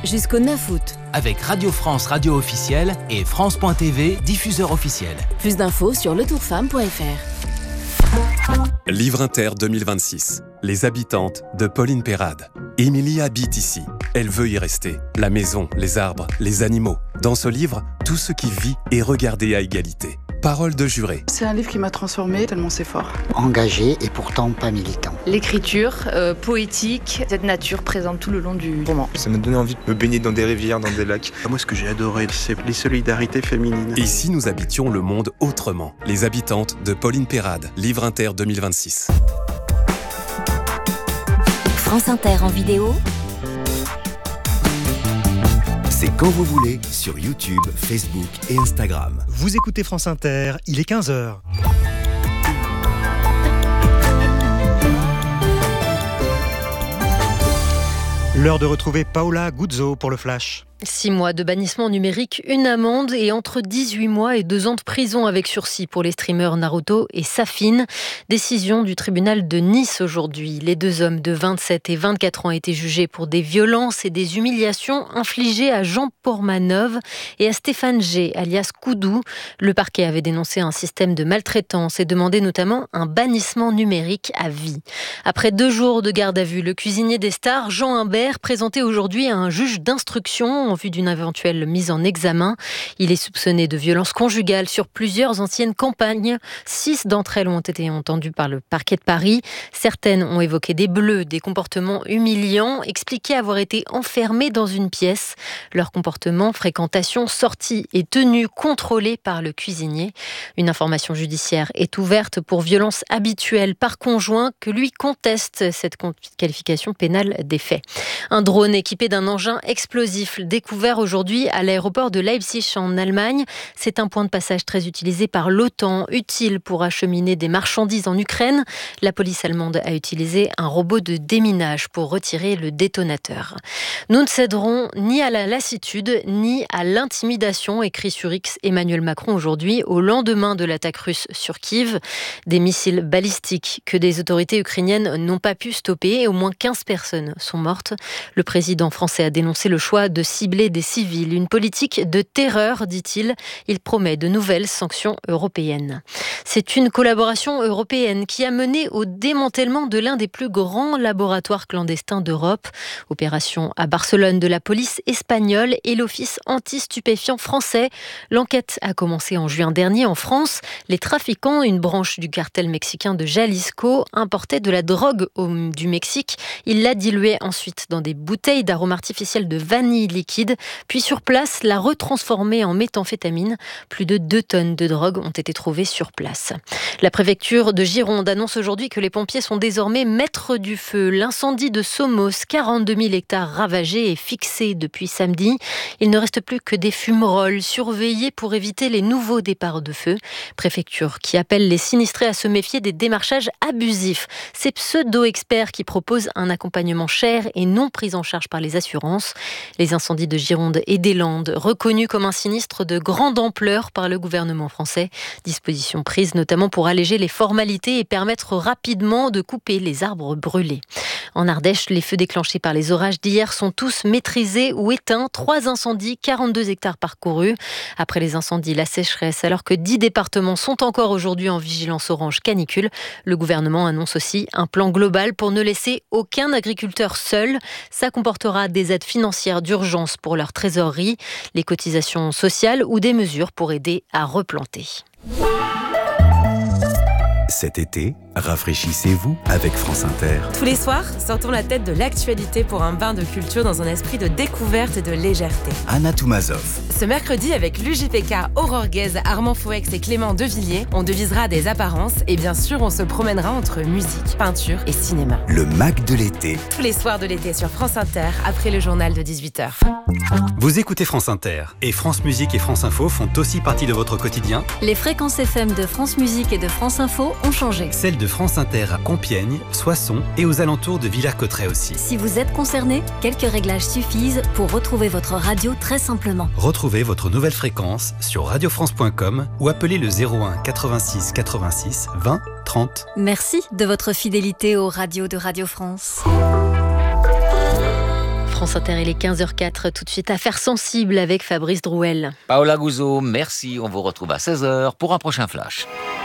jusqu'au 9 août. Avec Radio France, radio officielle et France.tv, diffuseur officiel. Plus d'infos sur letourfemme.fr. Livre Inter 2026. Les habitantes de Pauline Perrade. Émilie habite ici. Elle veut y rester. La maison, les arbres, les animaux. Dans ce livre, tout ce qui vit est regardé à égalité. Parole de juré. C'est un livre qui m'a transformée tellement c'est fort. Engagé et pourtant pas militant. L'écriture poétique, cette nature présente tout le long du roman. Ça m'a donné envie de me baigner dans des rivières, dans des lacs. Moi, ce que j'ai adoré, c'est les solidarités féminines. Et si nous habitions le monde autrement? Les habitantes de Pauline Perrade. Livre Inter 2026. France Inter en vidéo. C'est quand vous voulez sur YouTube, Facebook et Instagram. Vous écoutez France Inter, il est 15h. L'heure de retrouver Paola Guzzo pour le Flash. 6 mois de bannissement numérique, une amende et entre 18 mois et 2 ans de prison avec sursis pour les streamers Naruto et Safin. Décision du tribunal de Nice aujourd'hui. Les 2 hommes de 27 et 24 ans étaient jugés pour des violences et des humiliations infligées à Jean Pormanov et à Stéphane G, alias Koudou. Le parquet avait dénoncé un système de maltraitance et demandé notamment un bannissement numérique à vie. Après 2 jours de garde à vue, le cuisinier des stars, Jean Imbert, présenté aujourd'hui à un juge d'instruction en vue d'une éventuelle mise en examen. Il est soupçonné de violences conjugales sur plusieurs anciennes campagnes. 6 d'entre elles ont été entendues par le parquet de Paris. Certaines ont évoqué des bleus, des comportements humiliants, expliqué avoir été enfermées dans une pièce. Leur comportement, fréquentation, sortie et tenue contrôlée par le cuisinier. Une information judiciaire est ouverte pour violences habituelles par conjoint que lui conteste cette qualification pénale des faits. Un drone équipé d'un engin explosif découvert aujourd'hui à l'aéroport de Leipzig en Allemagne. C'est un point de passage très utilisé par l'OTAN, utile pour acheminer des marchandises en Ukraine. La police allemande a utilisé un robot de déminage pour retirer le détonateur. Nous ne céderons ni à la lassitude ni à l'intimidation, écrit sur X Emmanuel Macron aujourd'hui, au lendemain de l'attaque russe sur Kiev. Des missiles balistiques que des autorités ukrainiennes n'ont pas pu stopper et au moins 15 personnes sont mortes. Le président français a dénoncé le choix de cibler des civils, une politique de terreur, dit-il. Il promet de nouvelles sanctions européennes. C'est une collaboration européenne qui a mené au démantèlement de l'un des plus grands laboratoires clandestins d'Europe. Opération à Barcelone de la police espagnole et l'office anti-stupéfiants français. L'enquête a commencé en juin dernier en France. Les trafiquants, une branche du cartel mexicain de Jalisco, importaient de la drogue du Mexique. Ils la diluaient ensuite dans des bouteilles d'arôme artificiel de vanille liquide, puis sur place, la retransformer en méthamphétamine. Plus de 2 tonnes de drogue ont été trouvées sur place. La préfecture de Gironde annonce aujourd'hui que les pompiers sont désormais maîtres du feu. L'incendie de Somos, 42 000 hectares ravagés, est fixé depuis samedi. Il ne reste plus que des fumerolles surveillées pour éviter les nouveaux départs de feu. Préfecture qui appelle les sinistrés à se méfier des démarchages abusifs. Ces pseudo-experts qui proposent un accompagnement cher et non pris en charge par les assurances. Les incendies de Gironde et des Landes, reconnus comme un sinistre de grande ampleur par le gouvernement français. Disposition prise notamment pour alléger les formalités et permettre rapidement de couper les arbres brûlés. En Ardèche, les feux déclenchés par les orages d'hier sont tous maîtrisés ou éteints. 3 incendies, 42 hectares parcourus. Après les incendies, la sécheresse, alors que 10 départements sont encore aujourd'hui en vigilance orange canicule. Le gouvernement annonce aussi un plan global pour ne laisser aucun agriculteur seul. Ça comportera des aides financières d'urgence pour leur trésorerie, les cotisations sociales ou des mesures pour aider à replanter. Cet été, rafraîchissez-vous avec France Inter. Tous les soirs, sortons la tête de l'actualité pour un bain de culture dans un esprit de découverte et de légèreté. Anna Toumazov. Ce mercredi, avec l'UJPK, Aurore Guèze, Armand Fouex et Clément Devilliers, on devisera des apparences et bien sûr, on se promènera entre musique, peinture et cinéma. Le Mac de l'été. Tous les soirs de l'été sur France Inter, après le journal de 18h. Vous écoutez France Inter et France Musique et France Info font aussi partie de votre quotidien. Les fréquences FM de France Musique et de France Info ont changé. Celles de France Inter à Compiègne, Soissons et aux alentours de Villers-Cotterêts aussi. Si vous êtes concerné, quelques réglages suffisent pour retrouver votre radio très simplement. Retrouvez votre nouvelle fréquence sur radiofrance.com ou appelez le 01 86 86 20 30. Merci de votre fidélité aux radios de Radio France. France Inter, il est 15h04. Tout de suite, Affaires sensibles avec Fabrice Drouel. Paola Guzzo, merci. On vous retrouve à 16h pour un prochain flash.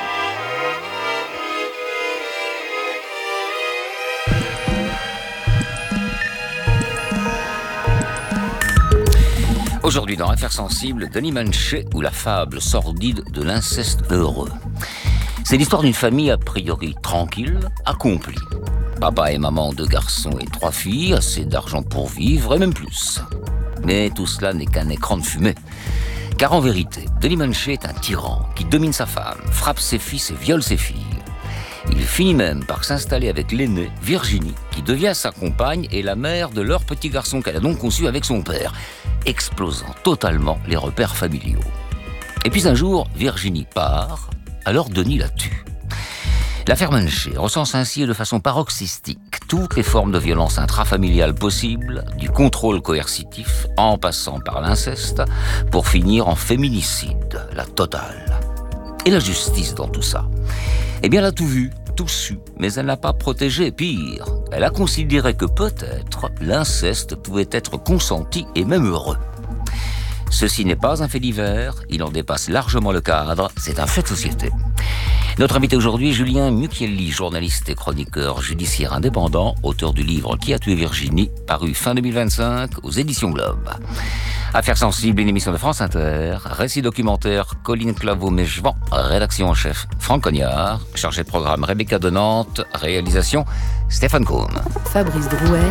Aujourd'hui, dans Affaires sensibles, Denis Manchet ou la fable sordide de l'inceste heureux. C'est l'histoire d'une famille a priori tranquille, accomplie. Papa et maman, 2 garçons et 3 filles, assez d'argent pour vivre et même plus. Mais tout cela n'est qu'un écran de fumée. Car en vérité, Denis Manchet est un tyran qui domine sa femme, frappe ses fils et viole ses filles. Il finit même par s'installer avec l'aînée, Virginie, qui devient sa compagne et la mère de leur petit garçon qu'elle a donc conçu avec son père, explosant totalement les repères familiaux. Et puis un jour, Virginie part, alors Denis la tue. L'affaire Manchet recense ainsi de façon paroxystique toutes les formes de violence intrafamiliale possibles, du contrôle coercitif en passant par l'inceste, pour finir en féminicide, la totale. Et la justice dans tout ça? Eh bien, elle a tout vu, tout su, mais elle n'a pas protégé. Pire, elle a considéré que peut-être l'inceste pouvait être consenti et même heureux. Ceci n'est pas un fait divers, il en dépasse largement le cadre, c'est un fait de société. Notre invité aujourd'hui, Julien Mucchielli, journaliste et chroniqueur judiciaire indépendant, auteur du livre Qui a tué Virginie, paru fin 2025 aux éditions Globe. Affaires sensibles, une émission de France Inter, récit documentaire Colline Claveau-Mégevant, rédaction en chef Franck Cognard, chargé de programme Rebecca de Nantes, réalisation Stéphane Combe. Fabrice Drouel,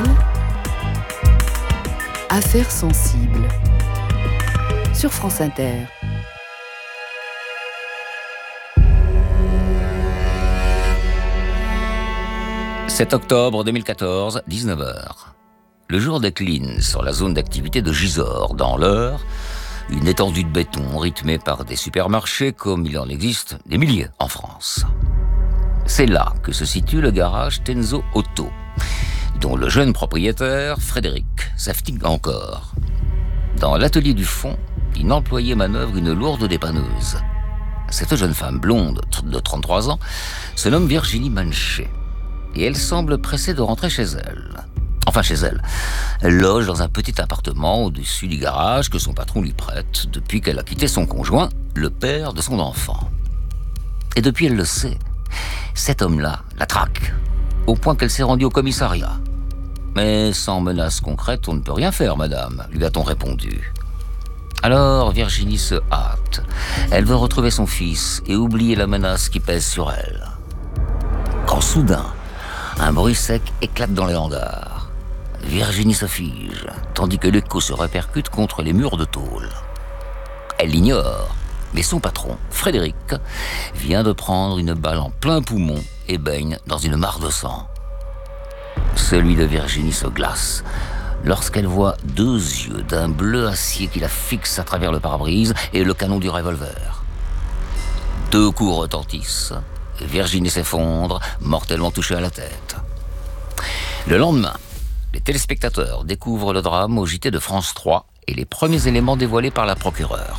Affaires sensibles, sur France Inter. 7 octobre 2014, 19h. Le jour décline sur la zone d'activité de Gisors, dans l'Eure, une étendue de béton rythmée par des supermarchés comme il en existe des milliers en France. C'est là que se situe le garage Tenzo Auto, dont le jeune propriétaire, Frédéric, s'affatigue encore. Dans l'atelier du fond, une employée manœuvre une lourde dépanneuse. Cette jeune femme blonde de 33 ans se nomme Virginie Manchet. Et elle semble pressée de rentrer chez elle. Enfin, chez elle. Elle loge dans un petit appartement au-dessus du garage que son patron lui prête depuis qu'elle a quitté son conjoint, le père de son enfant. Et depuis, elle le sait. Cet homme-là la traque, au point qu'elle s'est rendue au commissariat. Mais sans menace concrète, on ne peut rien faire, madame, lui a-t-on répondu. Alors, Virginie se hâte. Elle veut retrouver son fils et oublier la menace qui pèse sur elle. Quand soudain, un bruit sec éclate dans les hangars. Virginie se fige, tandis que l'écho se répercute contre les murs de tôle. Elle l'ignore, mais son patron, Frédéric, vient de prendre une balle en plein poumon et baigne dans une mare de sang. Celui de Virginie se glace lorsqu'elle voit 2 yeux d'un bleu acier qui la fixent à travers le pare-brise et le canon du revolver. 2 coups retentissent. Virginie s'effondre, mortellement touchée à la tête. Le lendemain, les téléspectateurs découvrent le drame au JT de France 3 et les premiers éléments dévoilés par la procureure.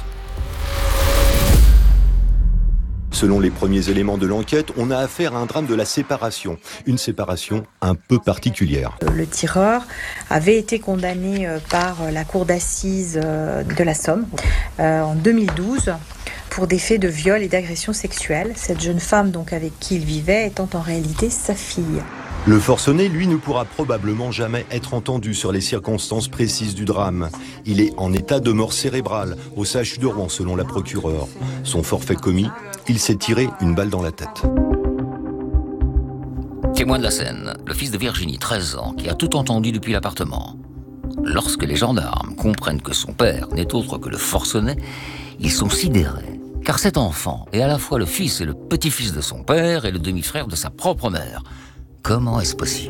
Selon les premiers éléments de l'enquête, on a affaire à un drame de la séparation. Une séparation un peu particulière. Le tireur avait été condamné par la cour d'assises de la Somme en 2012 pour des faits de viol et d'agression sexuelle. Cette jeune femme donc avec qui il vivait étant en réalité sa fille. Le forcené, lui, ne pourra probablement jamais être entendu sur les circonstances précises du drame. Il est en état de mort cérébrale, au CHU de Rouen, selon la procureure. Son forfait commis, il s'est tiré une balle dans la tête. Témoin de la scène, le fils de Virginie, 13 ans, qui a tout entendu depuis l'appartement. Lorsque les gendarmes comprennent que son père n'est autre que le forcené, ils sont sidérés. Car cet enfant est à la fois le fils et le petit-fils de son père et le demi-frère de sa propre mère. Comment est-ce possible ?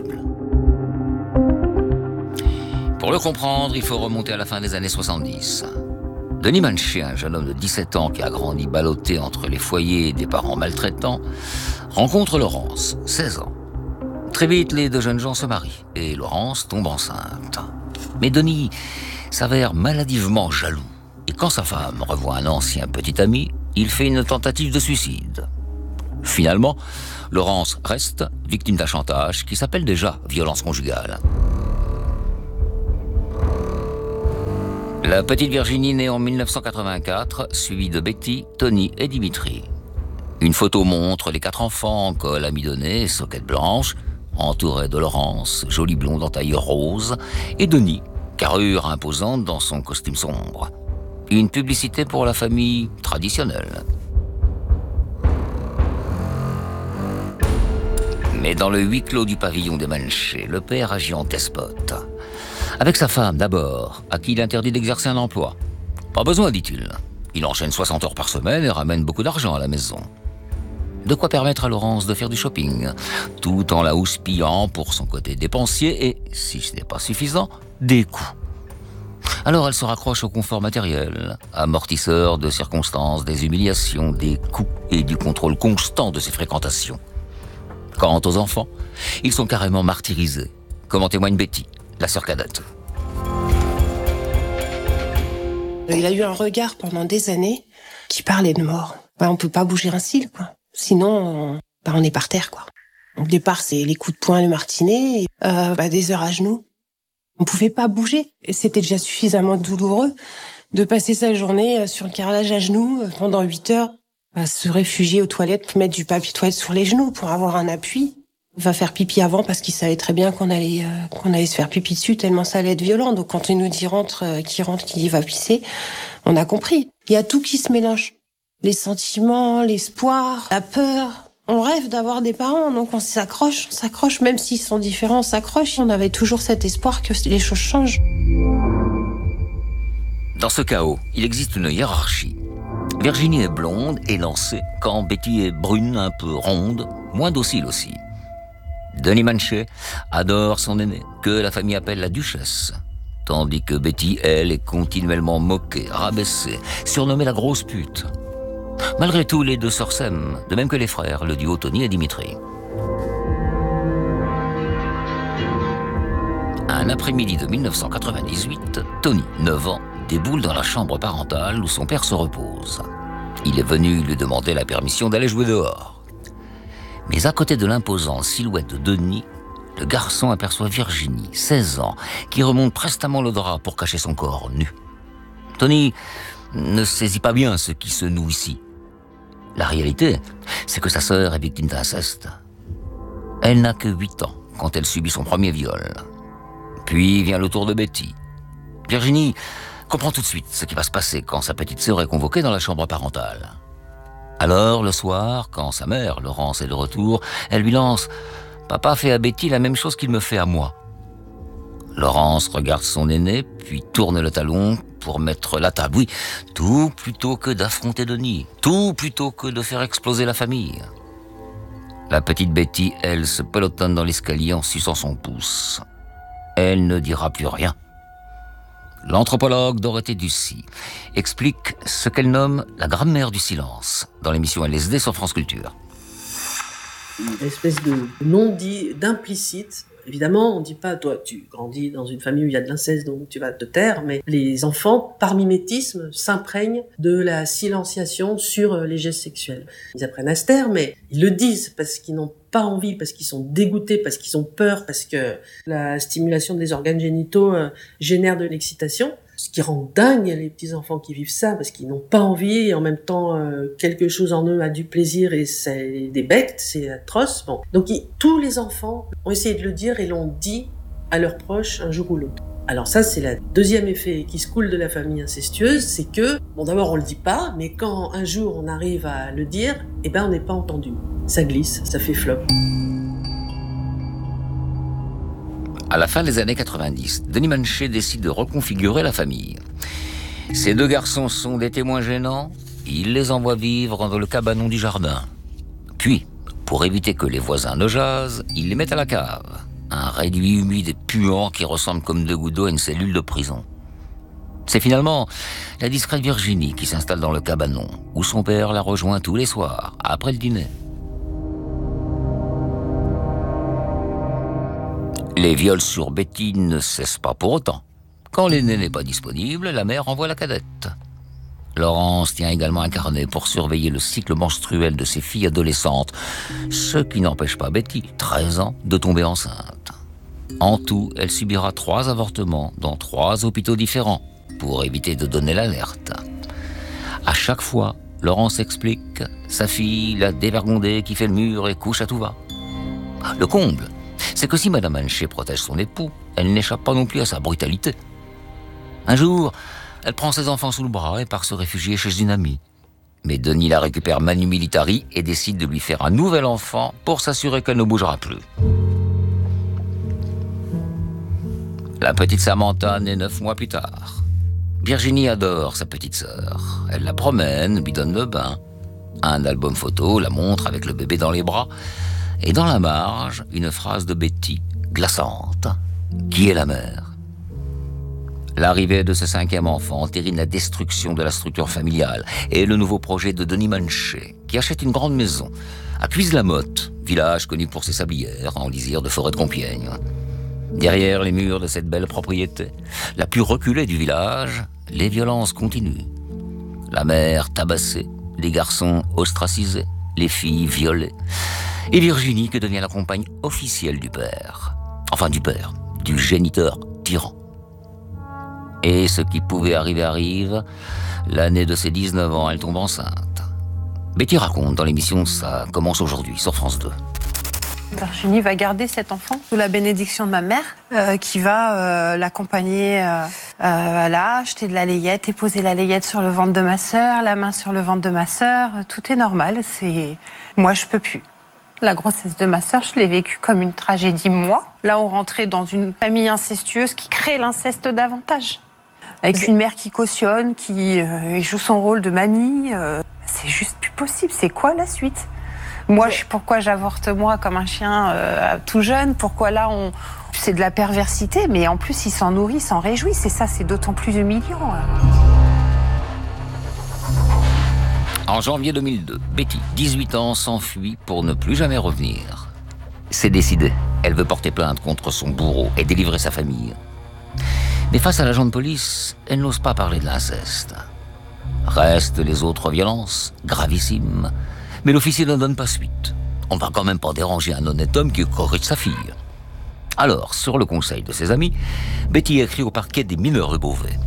Pour le comprendre, il faut remonter à la fin des années 70. Denis Manchet, un jeune homme de 17 ans qui a grandi ballotté entre les foyers des parents maltraitants, rencontre Laurence, 16 ans. Très vite, les 2 jeunes gens se marient et Laurence tombe enceinte. Mais Denis s'avère maladivement jaloux. Et quand sa femme revoit un ancien petit ami, il fait une tentative de suicide. Finalement, Laurence reste victime d'un chantage qui s'appelle déjà violence conjugale. La petite Virginie née en 1984, suivie de Betty, Tony et Dimitri. Une photo montre les 4 enfants en col amidonné, soquette blanche, entourés de Laurence, jolie blonde en tailleur rose, et Denis, carrure imposante dans son costume sombre. Une publicité pour la famille traditionnelle. Mais dans le huis clos du pavillon des Manchés, le père agit en despote. Avec sa femme d'abord, à qui il interdit d'exercer un emploi. Pas besoin, dit-il. Il enchaîne 60 heures par semaine et ramène beaucoup d'argent à la maison. De quoi permettre à Laurence de faire du shopping, tout en la houspillant pour son côté dépensier et, si ce n'est pas suffisant, des coûts. Alors elle se raccroche au confort matériel, amortisseur de circonstances, des humiliations, des coups et du contrôle constant de ses fréquentations. Quant aux enfants, ils sont carrément martyrisés, comme en témoigne Betty, la sœur cadette. Il a eu un regard pendant des années qui parlait de mort. On peut pas bouger un cil, quoi. Sinon, on est par terre, quoi. Au départ, c'est les coups de poing, le martinet, des heures à genoux. On pouvait pas bouger. Et c'était déjà suffisamment douloureux de passer sa journée sur le carrelage à genoux pendant 8 heures, à se réfugier aux toilettes, mettre du papier toilette sur les genoux pour avoir un appui. On va faire pipi avant parce qu'il savait très bien qu'on allait se faire pipi dessus tellement ça allait être violent. Donc quand il nous dit qu'il va pisser, on a compris. Il y a tout qui se mélange. Les sentiments, l'espoir, la peur. On rêve d'avoir des parents, donc on s'accroche, même s'ils sont différents, on s'accroche. On avait toujours cet espoir que les choses changent. Dans ce chaos, il existe une hiérarchie. Virginie est blonde, élancée, quand Betty est brune, un peu ronde, moins docile aussi. Denis Manché adore son aînée, que la famille appelle la duchesse. Tandis que Betty, elle, est continuellement moquée, rabaissée, surnommée la grosse pute. Malgré tout, les deux sœurs s'aiment, de même que les frères, le duo Tony et Dimitri. Un après-midi de 1998, Tony, 9 ans, déboule dans la chambre parentale où son père se repose. Il est venu lui demander la permission d'aller jouer dehors. Mais à côté de l'imposante silhouette de Denis, le garçon aperçoit Virginie, 16 ans, qui remonte prestement le drap pour cacher son corps nu. Tony ne saisit pas bien ce qui se noue ici. La réalité, c'est que sa sœur est victime d'inceste. Elle n'a que 8 ans quand elle subit son premier viol. Puis vient le tour de Betty. Virginie comprend tout de suite ce qui va se passer quand sa petite sœur est convoquée dans la chambre parentale. Alors, le soir, quand sa mère, Laurence, est de retour, elle lui lance « Papa fait à Betty la même chose qu'il me fait à moi ». Laurence regarde son aîné, puis tourne le talon pour mettre la table. Oui, tout plutôt que d'affronter Denis, tout plutôt que de faire exploser la famille. La petite Betty, elle, se pelotonne dans l'escalier en suçant son pouce. Elle ne dira plus rien. L'anthropologue Dorothée Ducy explique ce qu'elle nomme la grammaire du silence dans l'émission LSD sur France Culture. Une espèce de non-dit, d'implicite. Évidemment, on ne dit pas, toi, tu grandis dans une famille où il y a de l'inceste, donc tu vas te taire, mais les enfants, par mimétisme, s'imprègnent de la silenciation sur les gestes sexuels. Ils apprennent à se taire, mais ils le disent parce qu'ils n'ont pas envie, parce qu'ils sont dégoûtés, parce qu'ils ont peur, parce que la stimulation des organes génitaux génère de l'excitation. Ce qui rend dingue les petits enfants qui vivent ça, parce qu'ils n'ont pas envie, et en même temps, quelque chose en eux a du plaisir et c'est des bectes, c'est atroce. Bon. Donc, tous les enfants ont essayé de le dire et l'ont dit à leurs proches un jour ou l'autre. Alors ça, c'est le deuxième effet qui se coule de la famille incestueuse, c'est que, bon, d'abord, on le dit pas, mais quand un jour on arrive à le dire, on n'est pas entendu. Ça glisse, ça fait flop. À la fin des années 90, Denis Manché décide de reconfigurer la famille. Ces deux garçons sont des témoins gênants, il les envoie vivre dans le cabanon du jardin. Puis, pour éviter que les voisins ne jasent, il les met à la cave. Un réduit humide et puant qui ressemble comme deux gouttes d'eau à une cellule de prison. C'est finalement la discrète Virginie qui s'installe dans le cabanon, où son père la rejoint tous les soirs, après le dîner. Les viols sur Betty ne cessent pas pour autant. Quand l'aîné n'est pas disponible, la mère envoie la cadette. Laurence tient également un carnet pour surveiller le cycle menstruel de ses filles adolescentes, ce qui n'empêche pas Betty, 13 ans, de tomber enceinte. En tout, elle subira 3 avortements dans 3 hôpitaux différents. pour éviter de donner l'alerte. À chaque fois, Laurence explique sa fille l'a dévergondée qui fait le mur et couche à tout va. Le comble, c'est que si Madame Manché protège son époux, elle n'échappe pas non plus à sa brutalité. Un jour, elle prend ses enfants sous le bras et part se réfugier chez une amie. Mais Denis la récupère manu militari et décide de lui faire un nouvel enfant pour s'assurer qu'elle ne bougera plus. La petite Samantha naît 9 mois plus tard. Virginie adore sa petite sœur. Elle la promène, lui donne le bain. Un album photo la montre avec le bébé dans les bras. Et dans la marge, une phrase de Betty, glaçante. Qui est la mère ? L'arrivée de ce 5e enfant entérine la destruction de la structure familiale et le nouveau projet de Denis Manché, qui achète une grande maison à Cuise-la-Motte, village connu pour ses sablières en lisière de forêt de Compiègne. Derrière les murs de cette belle propriété, la plus reculée du village, les violences continuent. La mère tabassée, les garçons ostracisés, les filles violées, et Virginie qui devient la compagne officielle du père. Enfin du père, du géniteur tyran. Et ce qui pouvait arriver arrive. L'année de ses 19 ans, elle tombe enceinte. Betty raconte dans l'émission Ça commence aujourd'hui sur France 2. Virginie va garder cet enfant sous la bénédiction de ma mère qui va l'accompagner à acheter de la layette et poser la layette sur le ventre de ma sœur, la main sur le ventre de ma sœur. Tout est normal. Moi, je peux plus. La grossesse de ma sœur, je l'ai vécue comme une tragédie, moi. Là, on rentrait dans une famille incestueuse qui crée l'inceste davantage. Avec une mère qui cautionne, qui joue son rôle de mamie. C'est juste plus possible. C'est quoi la suite ? Moi, pourquoi j'avorte moi comme un chien tout jeune ? Pourquoi là, c'est de la perversité, mais en plus, il s'en nourrit, il s'en réjouit. C'est ça, c'est d'autant plus humiliant. En janvier 2002, Betty, 18 ans, s'enfuit pour ne plus jamais revenir. C'est décidé. Elle veut porter plainte contre son bourreau et délivrer sa famille. Mais face à l'agent de police, elle n'ose pas parler de l'inceste. Restent les autres violences, gravissimes. Mais l'officier ne donne pas suite. On ne va quand même pas déranger un honnête homme qui corrige sa fille. Alors, sur le conseil de ses amis, Betty écrit au parquet des mineurs de Beauvais.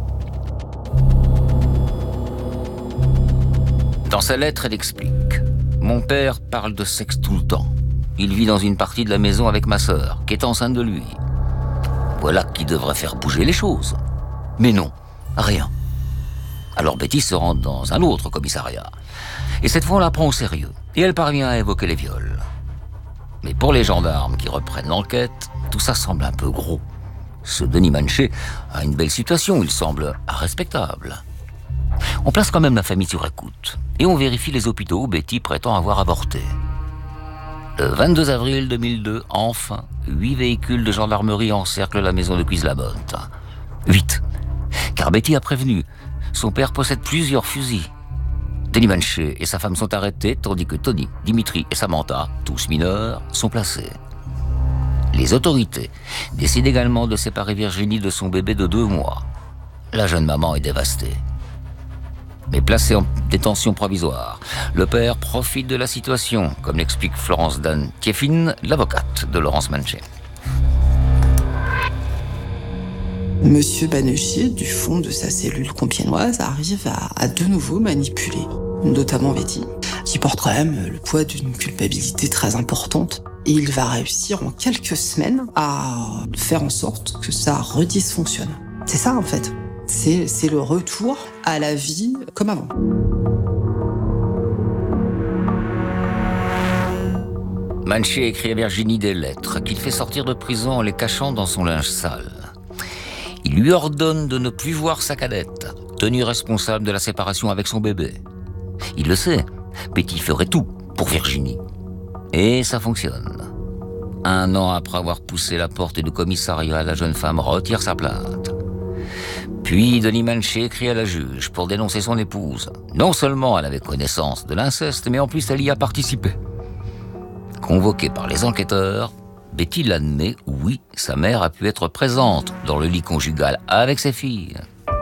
Dans sa lettre, elle explique « Mon père parle de sexe tout le temps. Il vit dans une partie de la maison avec ma sœur, qui est enceinte de lui. Voilà qui devrait faire bouger les choses. Mais non, rien. » Alors Betty se rend dans un autre commissariat. Et cette fois, on la prend au sérieux. Et elle parvient à évoquer les viols. Mais pour les gendarmes qui reprennent l'enquête, tout ça semble un peu gros. Ce Denis Manché a une belle situation, il semble respectable. On place quand même la famille sur écoute. Et on vérifie les hôpitaux où Betty prétend avoir avorté. Le 22 avril 2002, enfin, 8 véhicules de gendarmerie encerclent la maison de Cuise-la-Motte. 8. Car Betty a prévenu. Son père possède plusieurs fusils. Denis Manché et sa femme sont arrêtés, tandis que Tony, Dimitri et Samantha, tous mineurs, sont placés. Les autorités décident également de séparer Virginie de son bébé de 2 mois. La jeune maman est dévastée. Mais placé en détention provisoire, le père profite de la situation, comme l'explique Florence Dan Tieffin, l'avocate de Laurence Manché. Monsieur Banechier, du fond de sa cellule compiègnoise, arrive à de nouveau manipuler, notamment Betty, qui porte quand même le poids d'une culpabilité très importante. Et il va réussir en quelques semaines à faire en sorte que ça redysfonctionne. C'est ça en fait. C'est le retour à la vie comme avant. Manché écrit à Virginie des lettres qu'il fait sortir de prison en les cachant dans son linge sale. Il lui ordonne de ne plus voir sa cadette, tenue responsable de la séparation avec son bébé. Il le sait, Betty ferait tout pour Virginie. Et ça fonctionne. 1 an après avoir poussé la porte du commissariat, la jeune femme retire sa plainte. Puis Denis Manché écrit à la juge pour dénoncer son épouse. Non seulement elle avait connaissance de l'inceste, mais en plus elle y a participé. Convoquée par les enquêteurs, Betty l'admet, oui, sa mère a pu être présente dans le lit conjugal avec ses filles.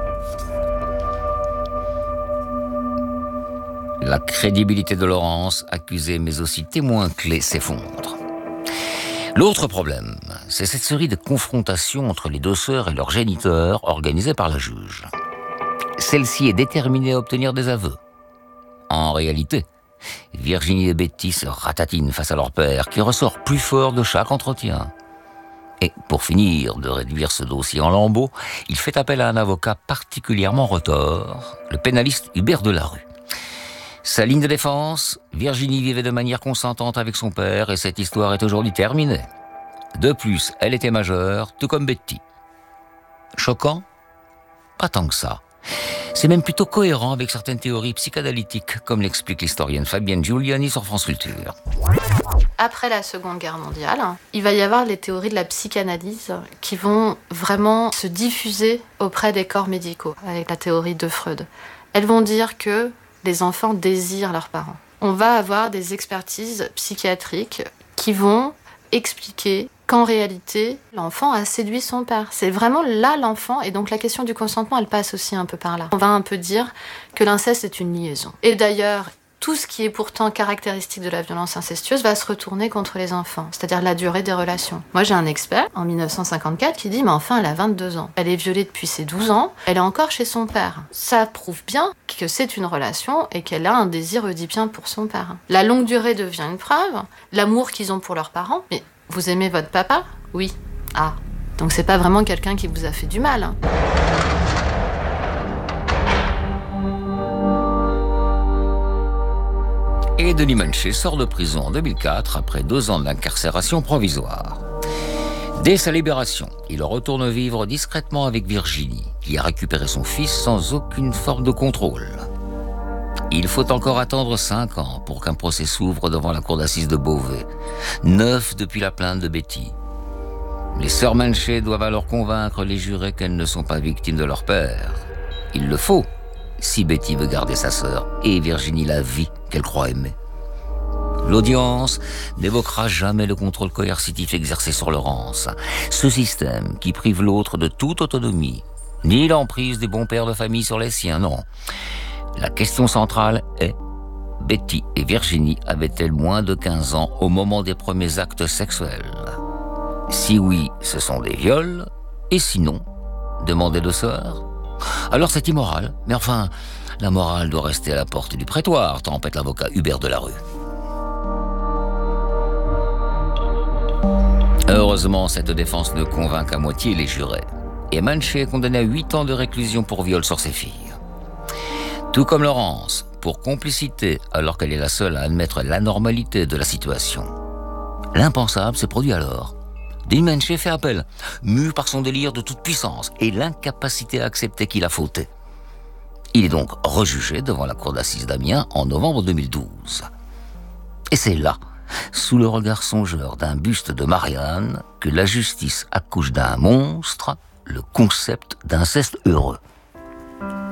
La crédibilité de Laurence, accusée mais aussi témoin clé, s'effondre. L'autre problème, c'est cette série de confrontations entre les deux sœurs et leur géniteur organisée par la juge. Celle-ci est déterminée à obtenir des aveux. En réalité, Virginie et Betty se ratatinent face à leur père, qui ressort plus fort de chaque entretien. Et pour finir de réduire ce dossier en lambeaux, il fait appel à un avocat particulièrement retors, le pénaliste Hubert Delarue. Sa ligne de défense, Virginie vivait de manière consentante avec son père et cette histoire est aujourd'hui terminée. De plus, elle était majeure, tout comme Betty. Choquant ? Pas tant que ça. C'est même plutôt cohérent avec certaines théories psychanalytiques, comme l'explique l'historienne Fabienne Giuliani sur France Culture. Après la Seconde Guerre mondiale, il va y avoir les théories de la psychanalyse qui vont vraiment se diffuser auprès des corps médicaux, avec la théorie de Freud. Elles vont dire que les enfants désirent leurs parents. On va avoir des expertises psychiatriques qui vont expliquer qu'en réalité, l'enfant a séduit son père. C'est vraiment là l'enfant, et donc la question du consentement, elle passe aussi un peu par là. On va un peu dire que l'inceste est une liaison. Et d'ailleurs, tout ce qui est pourtant caractéristique de la violence incestueuse va se retourner contre les enfants, c'est-à-dire la durée des relations. Moi, j'ai un expert, en 1954, qui dit « Mais enfin, elle a 22 ans. Elle est violée depuis ses 12 ans. Elle est encore chez son père. » Ça prouve bien que c'est une relation et qu'elle a un désir oedipien pour son père. La longue durée devient une preuve. L'amour qu'ils ont pour leurs parents. Mais vous aimez votre papa ? Oui. Ah. Donc c'est pas vraiment quelqu'un qui vous a fait du mal. Et Denis Mencher sort de prison en 2004 après 2 ans d'incarcération provisoire. Dès sa libération, il retourne vivre discrètement avec Virginie, qui a récupéré son fils sans aucune forme de contrôle. Il faut encore attendre 5 ans pour qu'un procès s'ouvre devant la cour d'assises de Beauvais, 9 depuis la plainte de Betty. Les sœurs Mencher doivent alors convaincre les jurés qu'elles ne sont pas victimes de leur père. Il le faut, si Betty veut garder sa sœur et Virginie la vie qu'elle croit aimer. L'audience n'évoquera jamais le contrôle coercitif exercé sur Laurence, ce système qui prive l'autre de toute autonomie, ni l'emprise des bons pères de famille sur les siens, non. La question centrale est, Betty et Virginie avaient-elles moins de 15 ans au moment des premiers actes sexuels ? Si oui, ce sont des viols, et sinon, demandaient deux sœurs ? Alors c'est immoral, mais enfin, la morale doit rester à la porte du prétoire, tempête l'avocat Hubert Delarue. Heureusement, cette défense ne convainc qu'à moitié les jurés. Et Mencher est condamné à 8 ans de réclusion pour viol sur ses filles. Tout comme Laurence, pour complicité, alors qu'elle est la seule à admettre l'anormalité de la situation. L'impensable s'est produit alors. Denis Mencher fait appel, mu par son délire de toute puissance et l'incapacité à accepter qu'il a fauté. Il est donc rejugé devant la cour d'assises d'Amiens en novembre 2012. Et c'est là, sous le regard songeur d'un buste de Marianne, que la justice accouche d'un monstre, le concept d'inceste heureux.